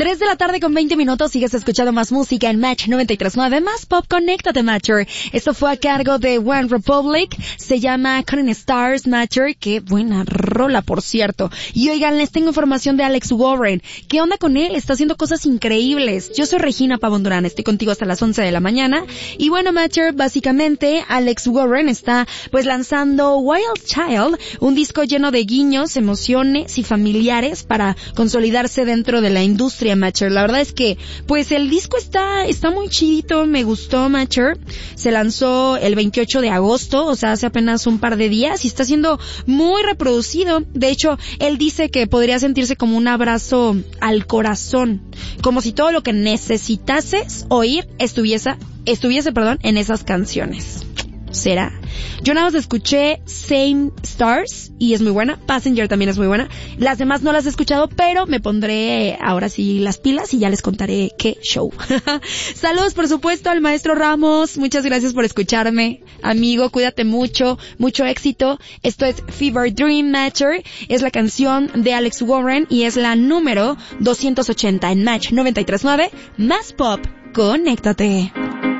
3 de la tarde con 20 minutos, sigues escuchando más música en Match 93.9, más pop, conéctate, Matcher. Esto fue a cargo de One Republic, se llama Counting Stars, Matcher. Qué buena rola, por cierto. Y oigan, les tengo información de Alex Warren. ¿Qué onda con él? Está haciendo cosas increíbles. Yo soy Regina Pavón Durán, estoy contigo hasta las 11 de la mañana. Y bueno, Matcher, básicamente, Alex Warren está pues lanzando Wild Child, un disco lleno de guiños, emociones y familiares para consolidarse dentro de la industria, Matcher. La verdad es que pues el disco está muy chidito, me gustó, Matcher. Se lanzó el 28 de agosto, o sea, hace apenas un par de días, y está siendo muy reproducido. De hecho, él dice que podría sentirse como un abrazo al corazón, como si todo lo que necesitases oír estuviese en esas canciones. ¿Será? Yo nada más escuché Same Stars y es muy buena. Passenger también es muy buena. Las demás no las he escuchado, pero me pondré ahora sí las pilas y ya les contaré qué show. Saludos, por supuesto, al maestro Ramos. Muchas gracias por escucharme. Amigo, cuídate mucho. Mucho éxito. Esto es Fever Dream Matcher. Es la canción de Alex Warren y es la número 280 en Match 93.9. Más pop. Conéctate.